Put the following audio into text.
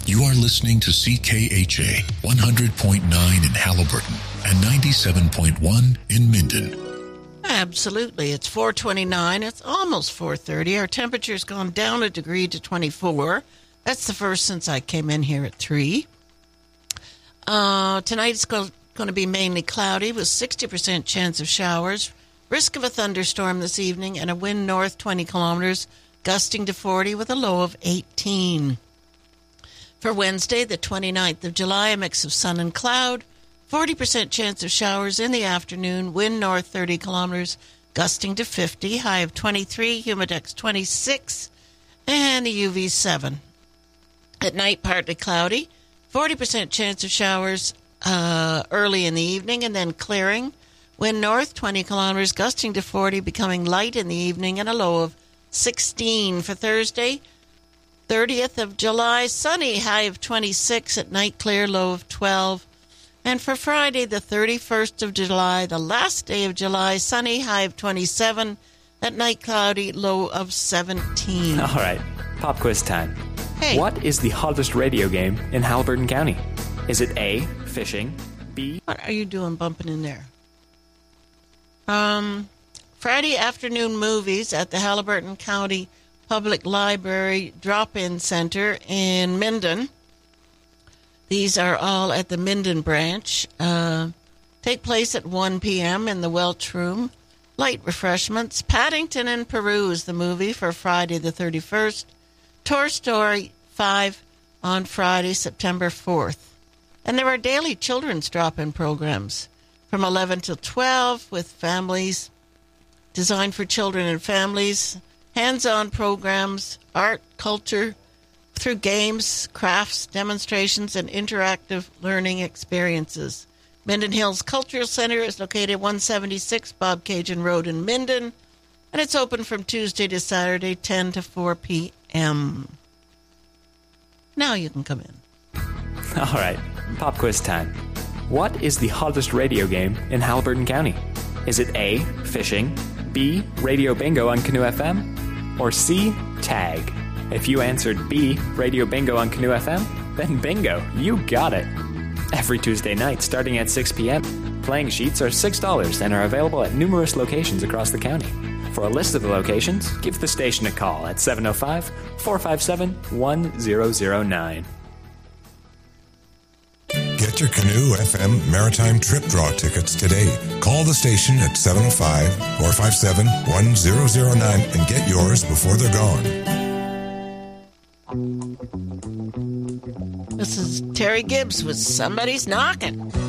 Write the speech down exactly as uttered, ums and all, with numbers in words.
You are listening to C K H A one hundred point nine in Halliburton and ninety-seven point one in Minden. Absolutely. It's four twenty-nine. It's almost four thirty. Our temperature's gone down a degree to twenty-four. That's the first since I came in here at three. Uh, tonight it's going to be mainly cloudy with sixty percent chance of showers. Risk of a thunderstorm this evening and a wind north twenty kilometers, gusting to forty with a low of eighteen. For Wednesday, the twenty-ninth of July, a mix of sun and cloud. forty percent chance of showers in the afternoon. Wind north thirty kilometers, gusting to fifty. High of twenty-three, humidex twenty-six, and a U V seven. At night, partly cloudy. forty percent chance of showers uh, early in the evening and then clearing. Wind north twenty kilometers, gusting to forty, becoming light in the evening, and a low of sixteen. For Thursday, thirtieth of July, sunny, high of twenty-six, at night clear, low of twelve. And for Friday, the thirty-first of July, the last day of July, sunny, high of twenty-seven, at night cloudy, low of seventeen. All right, pop quiz time. Hey. What is the hottest radio game in Halliburton County? Is it A, fishing, B... What are you doing bumping in there? Um, Friday afternoon movies at the Halliburton County Public Library Drop-In Center in Minden. These are all at the Minden branch. Uh, take place at one p.m. in the Welch Room. Light refreshments. Paddington and Peru is the movie for Friday the thirty-first. Toy Story five on Friday, September fourth. And there are daily children's drop-in programs from eleven till twelve with families, designed for children and families. Hands-on programs, art, culture, through games, crafts, demonstrations, and interactive learning experiences. Minden Hills Cultural Center is located at one seventy-six Bob Cajun Road in Minden, and it's open from Tuesday to Saturday, ten to four p.m. Now you can come in. All right, pop quiz time. What is the hottest radio game in Halliburton County? Is it A, fishing, B, radio bingo on Canoe F M, or C, tag? If you answered B, radio bingo on Canoe F M, then bingo, you got it. Every Tuesday night starting at six p.m., playing sheets are six dollars and are available at numerous locations across the county. For a list of the locations, give the station a call at seven oh five, four five seven, one zero zero nine. Get your Canoe F M Maritime Trip Draw tickets today. Call the station at seven oh five, four five seven, one zero zero nine and get yours before they're gone. This is Terry Gibbs with Somebody's Knocking.